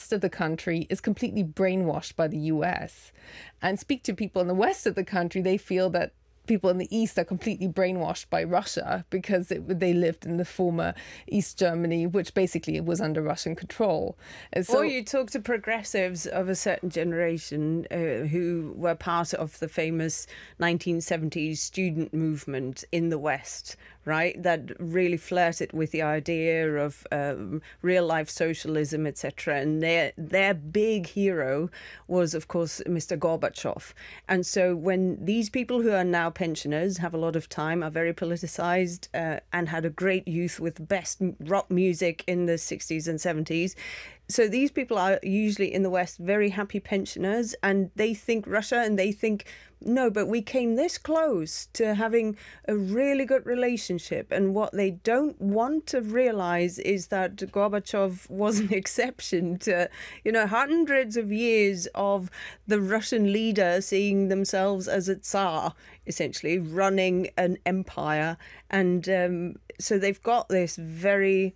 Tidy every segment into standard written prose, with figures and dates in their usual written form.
west of the country is completely brainwashed by the US. And speak to people in the west of the country, they feel that people in the East are completely brainwashed by Russia because they lived in the former East Germany, which basically was under Russian control. And so, or you talk to progressives of a certain generation who were part of the famous 1970s student movement in the West, right? That really flirted with the idea of real life socialism, etc. And their big hero was, of course, Mr. Gorbachev. And so when these people who are now pensioners, have a lot of time, are very politicized, and had a great youth with best rock music in the 60s and 70s. So these people are usually in the West very happy pensioners, and they think Russia, and they think, no, but we came this close to having a really good relationship. And what they don't want to realize is that Gorbachev was an exception to, hundreds of years of the Russian leader seeing themselves as a Tsar, essentially running an empire. And so they've got this very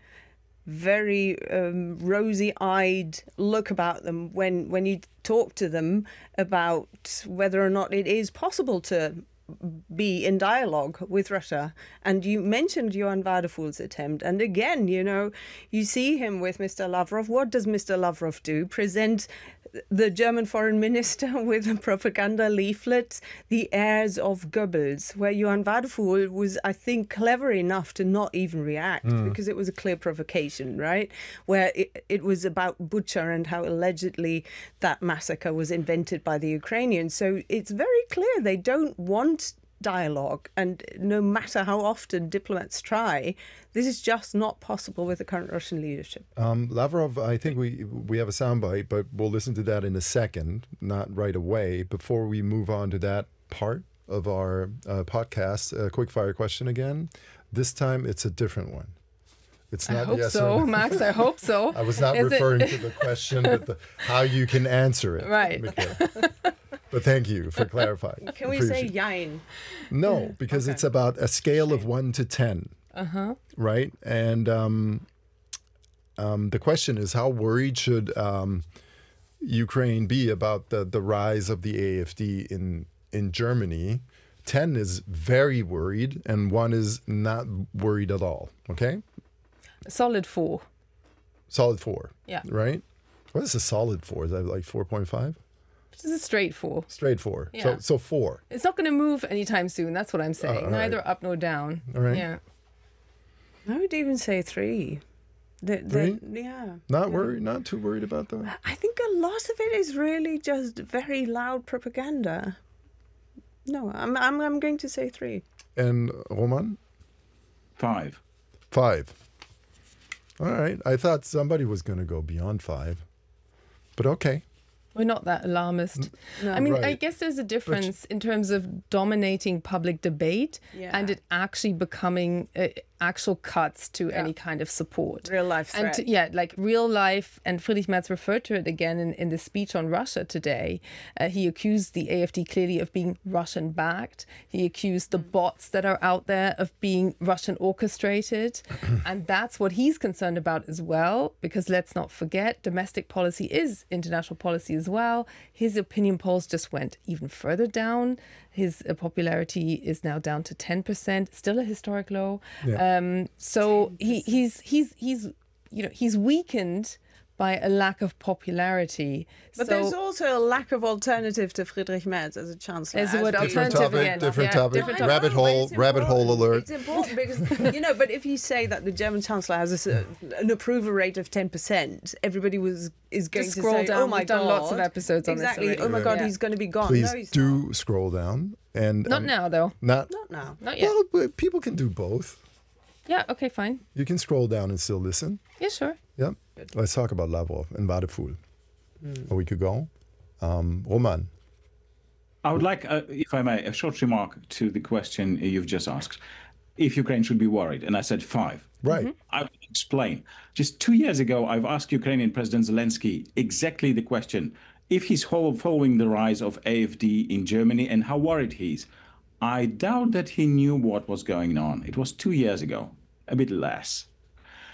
rosy-eyed look about them when you talk to them about whether or not it is possible to be in dialogue with Russia. And you mentioned Johan Wadephul's attempt. And again, you see him with Mr. Lavrov. What does Mr. Lavrov do? Present the German foreign minister with a propaganda leaflet, The Heirs of Goebbels, where Johan Wadephul was, I think, clever enough to not even react because it was a clear provocation, right? Where it was about Bucha and how allegedly that massacre was invented by the Ukrainians. So it's very clear they don't want dialogue, and no matter how often diplomats try, this is just not possible with the current Russian leadership. Lavrov, I think we have a soundbite, but we'll listen to that in a second, not right away. Before we move on to that part of our podcast, a quick fire question again. This time it's a different one. It's not I hope yes so, or no. Max. I hope so. I was not referring to the question, but how you can answer it. Right. But thank you for clarifying. Can we say Yain? No, because it's about a scale of 1 to 10. Right? And the question is, how worried should Ukraine be about the rise of the AfD in Germany? 10 is very worried, and 1 is not worried at all. Okay? Solid 4. Solid 4. Yeah. Right? What is a solid 4? Is that like 4.5? This is a straight 4. Straight 4. Yeah. So 4. It's not going to move anytime soon. That's what I'm saying. All Neither right. up nor down. All right. Yeah. I would even say 3. 3? Yeah. Not worried? Not too worried about that? I think a lot of it is really just very loud propaganda. No, I'm going to say 3. And Roman? 5. 5. All right. I thought somebody was going to go beyond 5. But okay. We're not that alarmist. No. I mean, Right. I guess there's a difference in terms of dominating public debate and it actually becoming actual cuts to any kind of support. Real life threat. And like real life, and Friedrich Merz referred to it again in the speech on Russia today. He accused the AfD clearly of being Russian backed. He accused the bots that are out there of being Russian orchestrated. And that's what he's concerned about as well, because let's not forget, domestic policy is international policy as well. His opinion polls just went even further down. His popularity is now down to 10%, still a historic low. Yeah. So he's weakened by a lack of popularity. But there's also a lack of alternative to Friedrich Merz as a chancellor. There's the word Different alternative topic, again. different Yeah, topic. different Rabbit hole alert. It's important because, but if you say that the German chancellor has an approval rate of 10%, everybody is going Just to scroll say, down. oh my We've God. done lots of episodes on this exactly. already. Oh my God, Yeah. he's going to be gone. Please No, he's do scroll down. And Not now, though. Not not. Not yet. Well, but people can do both. Yeah, okay, fine. You can scroll down and still listen. Yeah, sure. Yeah. Let's talk about Lavrov and Wadephul. A week ago. Roman. I would like, if I may, a short remark to the question you've just asked. If Ukraine should be worried, and I said 5. Right. I will explain. Just 2 years ago, I've asked Ukrainian President Zelensky exactly the question. If he's following the rise of AfD in Germany and how worried he is. I doubt that he knew what was going on. It was 2 years ago, a bit less.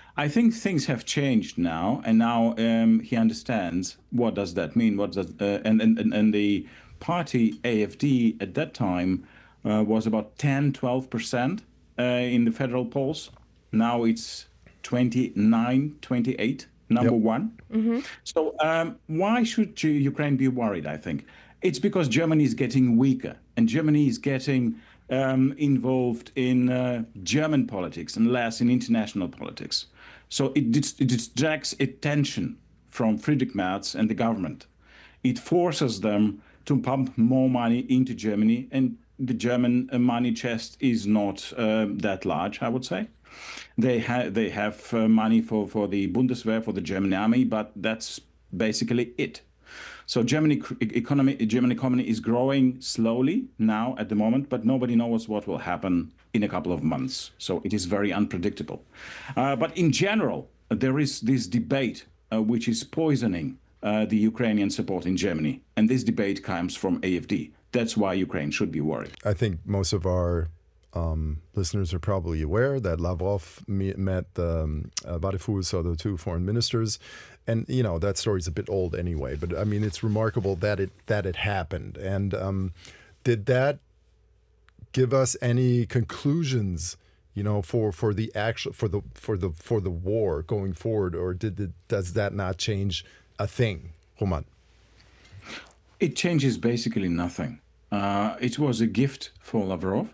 I think things have changed now, and now he understands what does that mean. What does and the party AFD at that time was about 10-12% in the federal polls. Now it's 29, 28, number one. So why should Ukraine be worried? I think it's because Germany is getting weaker, and Germany is getting involved in German politics and less in international politics. So it distracts attention from Friedrich Merz and the government. It forces them to pump more money into Germany, and the German money chest is not that large, I would say. They have money for the Bundeswehr, for the German army, but that's basically it. So German economy is growing slowly now at the moment, but nobody knows what will happen in a couple of months. So it is very unpredictable. But in general, there is this debate which is poisoning the Ukrainian support in Germany. And this debate comes from AFD. That's why Ukraine should be worried. I think most of our listeners are probably aware that Lavrov met Vadeful, so the two foreign ministers. And, you know, that story's a bit old anyway. But, I mean, it's remarkable that it happened. And did that give us any conclusions, you know, for the actual for the war going forward, or does that not change a thing, Roman? It changes basically nothing. It was a gift for Lavrov.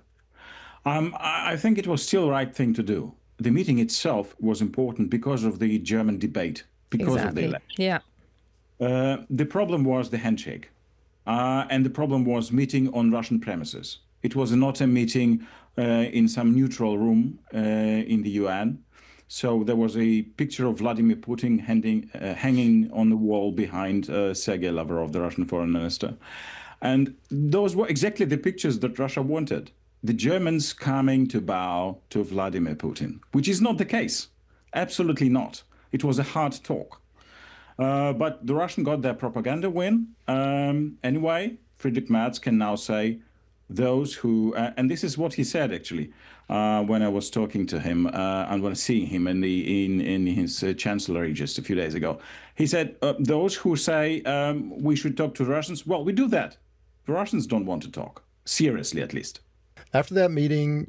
I think it was still the right thing to do. The meeting itself was important because of the German debate, because of the election. Yeah. The problem was the handshake, and the problem was meeting on Russian premises. It was not a meeting in some neutral room in the UN. So there was a picture of Vladimir Putin hanging on the wall behind Sergei Lavrov, the Russian foreign minister. And those were exactly the pictures that Russia wanted. The Germans coming to bow to Vladimir Putin, which is not the case. Absolutely not. It was a hard talk. But the Russian got their propaganda win. Anyway, Friedrich Merz can now say those who, and this is what he said actually, when I was talking to him and when seeing him in his chancellery just a few days ago. He said, those who say we should talk to the Russians, well, we do that. The Russians don't want to talk, seriously at least. After that meeting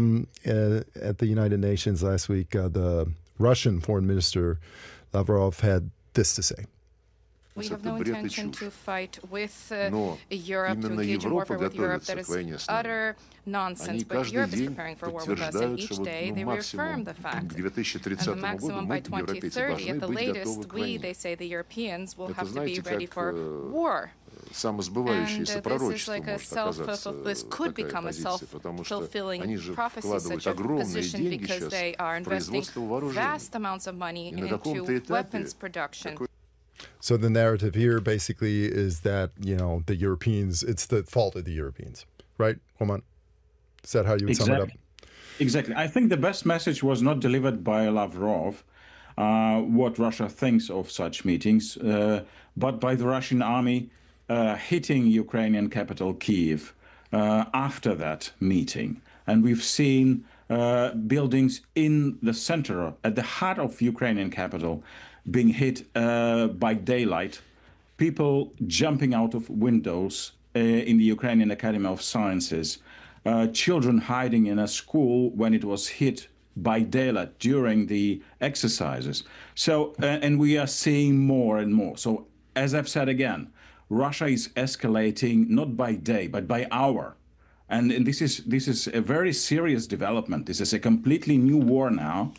at the United Nations last week, the Russian Foreign Minister Lavrov had this to say. We have no intention to fight with Europe, to engage in warfare with Europe. That is utter nonsense. But Europe is preparing for war with us, and each day they reaffirm the fact. And the maximum by 2030, at the latest, they say the Europeans will have to be ready for war. And this is like this could become a self-fulfilling prophecy, such a position, because they are investing vast amounts of money into weapons production. So the narrative here basically is that, you know, the Europeans, it's the fault of the Europeans, right, Roman? Is that how you would sum it up? Exactly. I think the best message was not delivered by Lavrov, what Russia thinks of such meetings, but by the Russian army hitting Ukrainian capital Kyiv after that meeting. And we've seen buildings in the center, at the heart of Ukrainian capital, being hit by daylight, people jumping out of windows in the Ukrainian Academy of Sciences, children hiding in a school when it was hit by daylight during the exercises. So, and we are seeing more and more. So, as I've said again, Russia is escalating not by day, but by hour. And this is a very serious development. This is a completely new war now.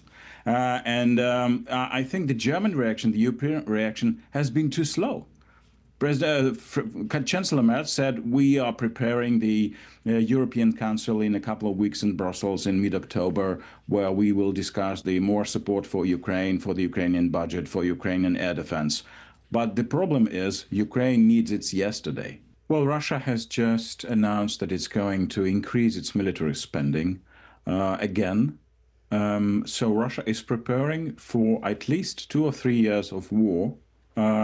I think the German reaction, the European reaction, has been too slow. Chancellor Merz said, we are preparing the European Council in a couple of weeks in Brussels in mid-October, where we will discuss the more support for Ukraine, for the Ukrainian budget, for Ukrainian air defense. But the problem is Ukraine needs it yesterday. Well, Russia has just announced that it's going to increase its military spending again. So Russia is preparing for at least 2 or 3 years of war.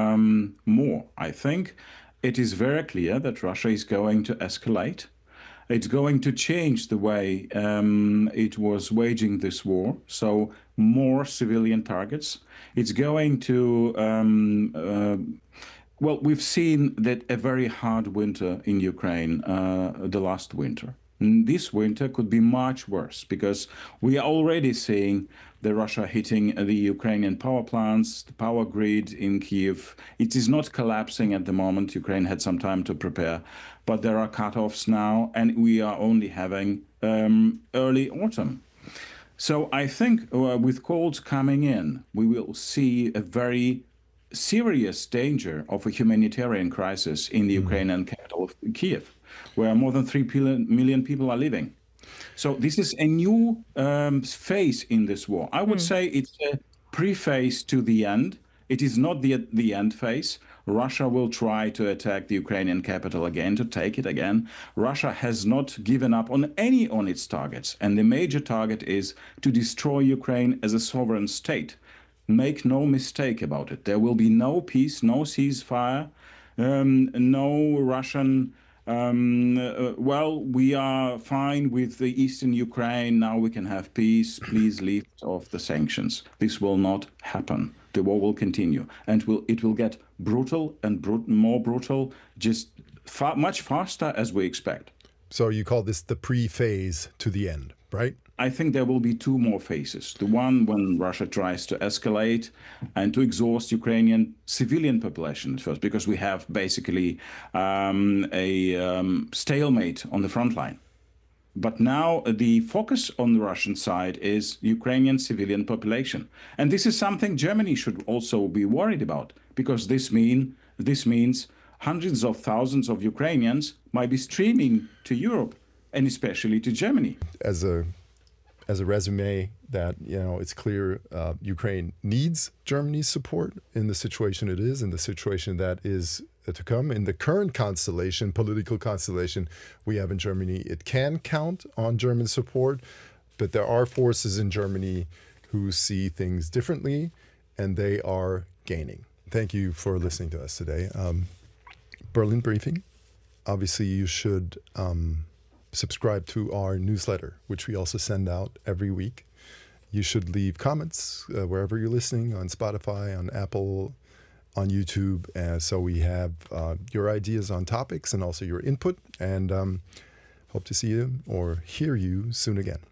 More, I think. It is very clear that Russia is going to escalate. It's going to change the way it was waging this war. So more civilian targets. It's going to, well, we've seen that a very hard winter in Ukraine, the last winter. This winter could be much worse because we are already seeing Russia hitting the Ukrainian power plants, the power grid in Kyiv. It is not collapsing at the moment. Ukraine had some time to prepare, but there are cutoffs now, and we are only having early autumn. So I think with cold coming in, we will see a very serious danger of a humanitarian crisis in the Ukrainian capital of Kyiv, where more than 3 million people are living. So this is a new phase in this war. I would say it's a pre-phase to the end. It is not the end phase. Russia will try to attack the Ukrainian capital again, to take it again. Russia has not given up on its targets. And the major target is to destroy Ukraine as a sovereign state. Make no mistake about it. There will be no peace, no ceasefire, no Russian... well, we are fine with the eastern Ukraine. Now we can have peace. Please lift off the sanctions. This will not happen. The war will continue, and it will get brutal and more brutal, just much faster as we expect. So you call this the pre-phase to the end, right? I think there will be two more phases. The one when Russia tries to escalate and to exhaust Ukrainian civilian population at first, because we have basically a stalemate on the front line. But now the focus on the Russian side is Ukrainian civilian population. And this is something Germany should also be worried about, because this means hundreds of thousands of Ukrainians might be streaming to Europe, and especially to Germany. As a resume that, it's clear Ukraine needs Germany's support in the situation it is, in the situation that is to come. In the current constellation, political constellation we have in Germany, it can count on German support, but there are forces in Germany who see things differently, and they are gaining. Thank you for listening to us today. Berlin Briefing, obviously you should... subscribe to our newsletter, which we also send out every week. You should leave comments wherever you're listening, on Spotify, on Apple, on YouTube. So we have your ideas on topics and also your input. And hope to see you or hear you soon again.